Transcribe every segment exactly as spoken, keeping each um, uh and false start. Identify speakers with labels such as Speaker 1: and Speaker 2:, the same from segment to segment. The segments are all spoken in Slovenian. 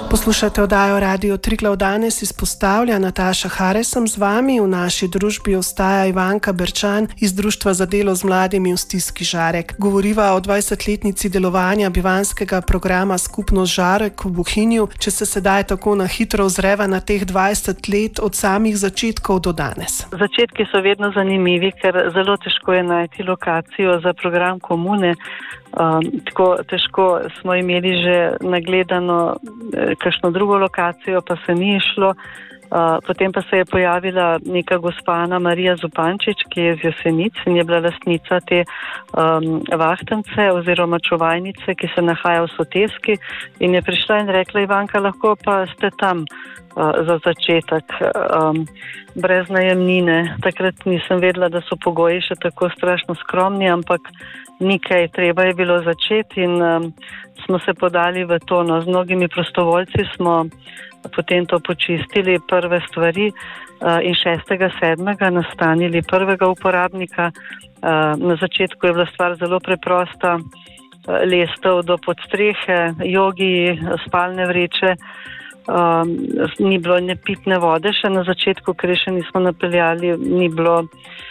Speaker 1: Poslušate oddajo Radio Triglav. Danes izpostavlja Nataša Hare, sem z vami. V naši družbi ostaja Ivanka Berčan iz Društva za delo z mladimi v stiski Žarek. Govoriva o dvajsetletnici delovanja bivanjskega programa Skupnost Žarek v Bohinju. Če se sedaj tako na hitro ozreva na teh dvajset let od samih začetkov do danes.
Speaker 2: Začetki so vedno zanimivi, ker zelo težko je najti lokacijo za program komune. Um, tako težko smo imeli že nagledano eh, kakšno drugo lokacijo, pa se ni išlo. Uh, potem pa se je pojavila neka gospa Ana Marija Zupančič, ki je iz Jesenic in je bila lastnica te um, vahtance oziroma čuvajnice, ki se nahaja v Soteski, in je prišla in rekla: Ivanka, lahko pa ste tam uh, za začetek, um, brez najemnine. Takrat nisem vedela, da so pogoji še tako strašno skromni, ampak nekaj treba je bilo začeti in um, smo se podali v to. No, z mnogimi prostovoljci smo potem to počistili, prve stvari, uh, in šestega sedmega nastanili prvega uporabnika. Uh, na začetku je bila stvar zelo preprosta, uh, lestev do podstrehe, jogi, spalne vreče. Um, ni bilo ne pitne vode še na začetku, ker še nismo napeljali, ni bilo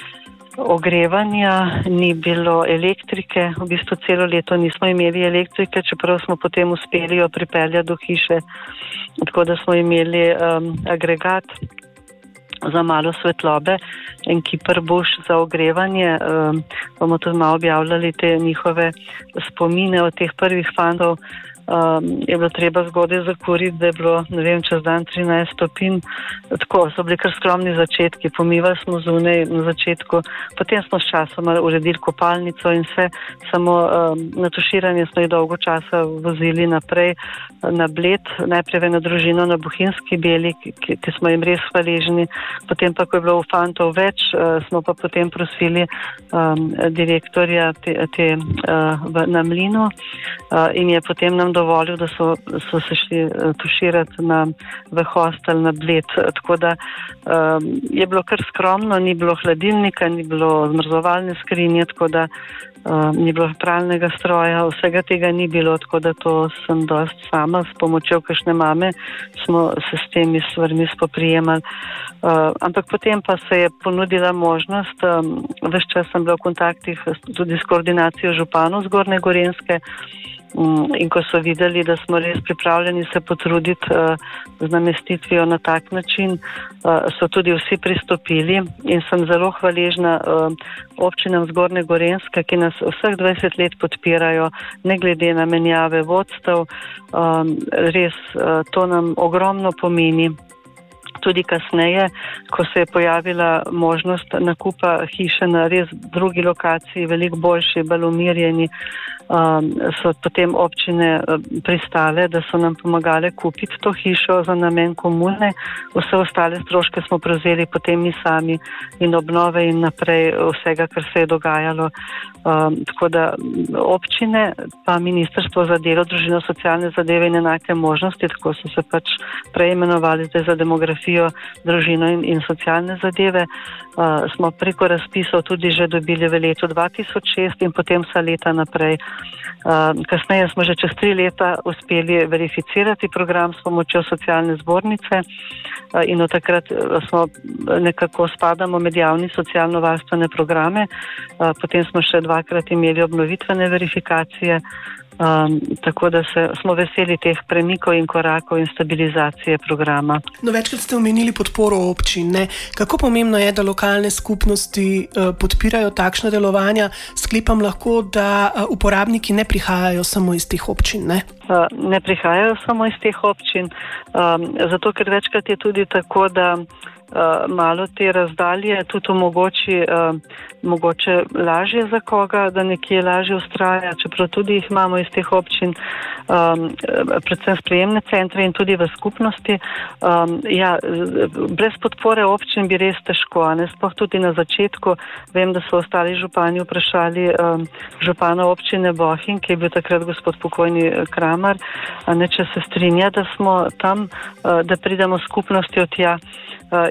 Speaker 2: ogrevanja, ni bilo elektrike, v bistvu celo leto nismo imeli elektrike, čeprav smo potem uspeli jo pripeljati do hiše, tako da smo imeli um, agregat za malo svetlobe in kiperbuš za ogrevanje. Um, bomo tudi malo objavljali te njihove spomine od teh prvih fantov. Um, je bilo treba zgodaj zakuriti, da je bilo, ne vem, čez dan trinajst stopinj. Tako so bili kar skromni začetki. Pomivali smo zunaj na začetku, potem smo s časom uredili kopalnico in vse, samo um, na tuširanje smo jih dolgo časa vozili naprej na Bled, najprej na družino na Bohinjski Beli, ki, ki smo jim res hvaležni. Potem pa, ko je bilo v fantov več, uh, smo pa potem prosili um, direktorja te, te, uh, v, na Mlinu uh, in je potem nam dovolil, da so, so se šli tuširati na, v hostel na Bled. Tako da um, je bilo kar skromno, ni bilo hladilnika, ni bilo zmrzovalne skrinje, tako da um, ni bilo pralnega stroja, vsega tega ni bilo, tako da to sem dost sama, s pomočjo kakšne mame smo se s temi stvarmi spoprijemali. Uh, ampak potem pa se je ponudila možnost, um, ves čas sem bila v kontaktih tudi s koordinacijo županov Zgornje Gorenjske. In ko so videli, da smo res pripravljeni se potruditi uh, z namestitvijo na tak način, uh, so tudi vsi pristopili in sem zelo hvaležna uh, občinam Zgornje Gorenjske, ki nas vseh dvajset let podpirajo, ne glede na menjave vodstev. Um, res uh, to nam ogromno pomeni. Tudi kasneje, ko se je pojavila možnost nakupa hiše na res drugi lokaciji, veliko boljši, bolj umirjeni, um, so potem občine pristale, da so nam pomagale kupiti to hišo za namen komune. Vse ostale stroške smo prevzeli potem mi sami in obnove in naprej vsega, kar se je dogajalo. Um, tako da občine pa Ministrstvo za delo, družino, socialne zadeve in enake možnosti, tako so se pač preimenovali zdaj za demografijo, družino in, in socialne zadeve, uh, smo preko razpisov tudi že dobili v letu dva tisoč šest in potem vsa leta naprej. Uh, kasneje smo že čez tri leta uspeli verificirati program s pomočjo socialne zbornice uh, in od takrat smo nekako spadamo med javni socialno-varstvene programe. Uh, potem smo še dvakrat imeli obnovitvene verifikacije. Um, tako da se, smo veseli teh premikov in korakov in stabilizacije programa.
Speaker 1: No, večkrat ste omenili podporo občin, ne? Kako pomembno je, da lokalne skupnosti uh, podpirajo takšne delovanja? Sklepam lahko, da uh, uporabniki ne prihajajo samo iz teh občin, ne?
Speaker 2: Uh, ne prihajajo samo iz teh občin, um, zato ker večkrat je tudi tako, da Uh, malo te razdalje tudi omogoči uh, mogoče lažje za koga, da nekje lažje ustraja, čeprav tudi jih imamo iz teh občin, um, predvsem sprejemne centre in tudi v skupnosti. Um, ja, brez podpore občin bi res težko, ne? Sploh tudi na začetku. Vem, da so ostali župani vprašali um, župana občine Bohinj, ki je bil takrat gospod pokojni Kramar, a ne, če se strinja, da smo tam, uh, da pridemo skupnostjo tja. Uh,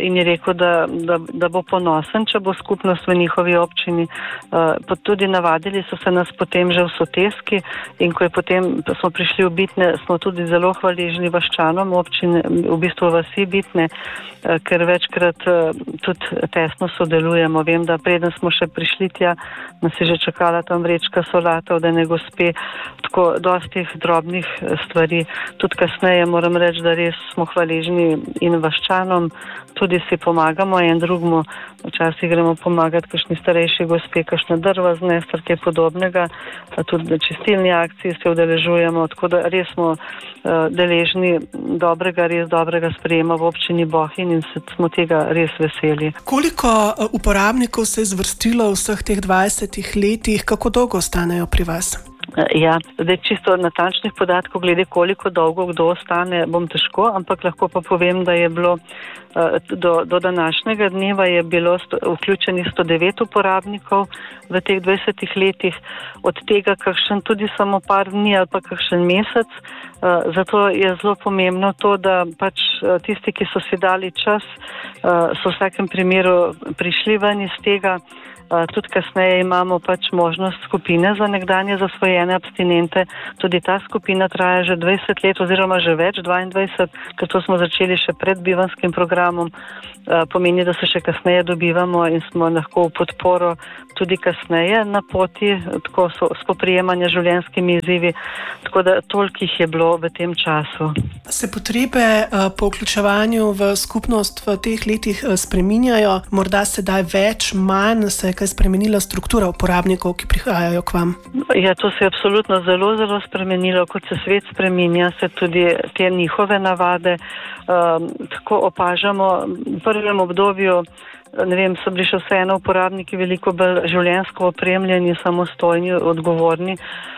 Speaker 2: in je rekel, da, da, da bo ponosen, če bo skupnost v njihovi občini. Pa tudi navadili so se nas potem že v Soteski in ko je potem smo prišli v Bitne, smo tudi zelo hvaležni vaščanom občine, v bistvu vasi Bitne, ker večkrat tudi tesno sodelujemo. Vem, da preden smo še prišli tja, nas je že čakala tam vrečka solatov, da ne gospe, tako dosti drobnih stvari. Tudi kasneje moram reči, da res smo hvaležni in vaščanom, tudi si pomagamo en drugmu, včasih gremo pomagati kakšni starejši gospe, kakšna drva znesti, kaj podobnega, tudi na čistilni akciji se udeležujemo, tako da res smo uh, deležni dobrega, res dobrega sprejema v občini Bohinj in smo tega res veseli.
Speaker 1: Koliko uporabnikov se je zvrstilo v vseh teh dvajsetih letih, kako dolgo ostanejo pri vas?
Speaker 2: Ja, zdaj čisto natančnih podatkov glede koliko dolgo kdo ostane, bom težko, ampak lahko pa povem, da je bilo do, do današnjega dneva je bilo sto, vključenih sto devet uporabnikov v teh dvajsetih letih, od tega kakšen tudi samo par dni ali pa kakšen mesec. Zato je zelo pomembno to, da pač tisti, ki so si dali čas, so v vsakem primeru prišli ven iz tega. Tudi kasneje imamo pač možnost skupine za nekdanje zasvojene abstinente. Tudi ta skupina traja že dvajset let oziroma že več, dvaindvajset, ker to smo začeli še pred bivanskim programom. Pomeni, da se še kasneje dobivamo in smo lahko v podporo tudi kasneje na poti, tako so spoprijemanja življenjskimi izzivi. Tako da toliko jih je bilo v tem času.
Speaker 1: Se potrebe po vključevanju v skupnost v teh letih spreminjajo? Morda sedaj več, manj, se je kaj spremenila struktura uporabnikov, ki prihajajo k vam?
Speaker 2: Ja, to se je absolutno zelo, zelo spremenilo. Kot se svet spreminja, se tudi te njihove navade um, tako opažamo. V prvem obdobju, ne vem, so bili še vseeno uporabniki veliko bolj življenjsko opremljeni, samostojni, odgovorni.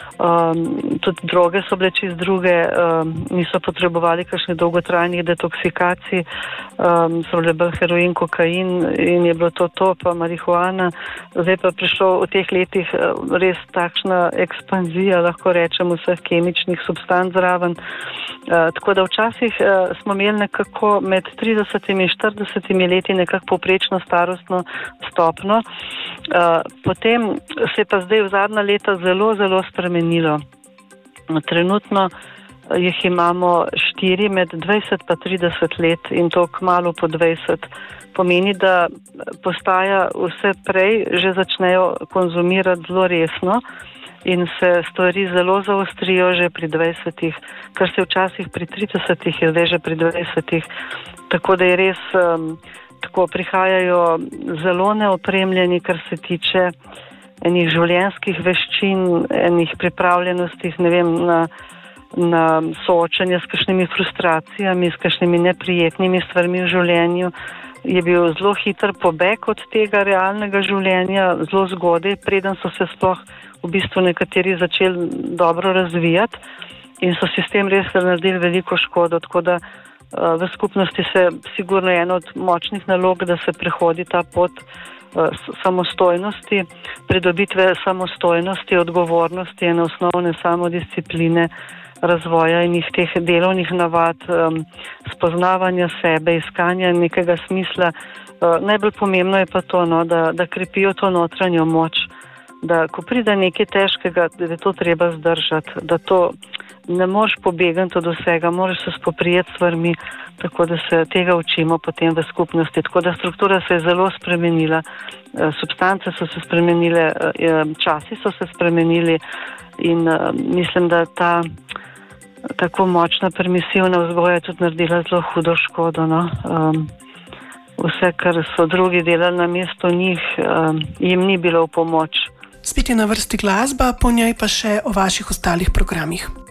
Speaker 2: Um, tudi droge so bile čist druge, um, niso potrebovali kakšnih dolgotrajnih detoksifikacij, um, so bile bolj heroin, kokain in je bilo to to, pa marihuana. Zdaj pa prišlo v teh letih res takšna ekspanzija, lahko rečem, vseh kemičnih substanc zraven. Uh, tako da včasih uh, smo imeli nekako med tridesetimi in štiridesetimi leti nekako povprečno starostno stopno. Uh, potem se pa zdaj v zadnja leta zelo, zelo spremenilo. Trenutno jih imamo štiri med dvajset pa trideset let in to kmalu po dvajset. Pomeni, da postaja vse prej, že začnejo konzumirati zelo resno in se stvari zelo zaostrijo že pri dvajsetih, kar se včasih pri tridesetih je zdaj že pri dvajsetih. Tako da je res, um, tako prihajajo zelo neopremljeni, kar se tiče enih življenjskih veščin, enih pripravljenostih, ne vem, na, na soočanje s kakšnimi frustracijami, s kakšnimi neprijetnimi stvarmi v življenju. Je bil zelo hiter pobeg od tega realnega življenja, zelo zgodaj, preden so se sploh v bistvu nekateri začeli dobro razvijati in so si s tem res naredili veliko škodo. Tako da uh, v skupnosti se sigurno je ena od močnih nalog, da se prehodi ta pot uh, samostojnosti, pridobitve samostojnosti, odgovornosti, ene osnovne samodiscipline, razvoja in jih teh delovnih navad, um, spoznavanja sebe, iskanja nekega smisla. Uh, najbolj pomembno je pa to, no, da, da krepijo to notranjo moč, da ko pride nekaj težkega, da je to treba zdržati, da to ne moreš pobegati od vsega, moraš se spoprijeti s stvarmi, tako da se tega učimo potem v skupnosti. Tako da struktura se je zelo spremenila, substance so se spremenile, časi so se spremenili in mislim, da ta tako močna permisivna vzgoja je tudi naredila zelo hudo škodo. No? Um, vse, kar so drugi delali na mesto njih, um, jim ni bilo v pomoč.
Speaker 1: Spet je na vrsti glasba, po njej pa še o vaših ostalih programih.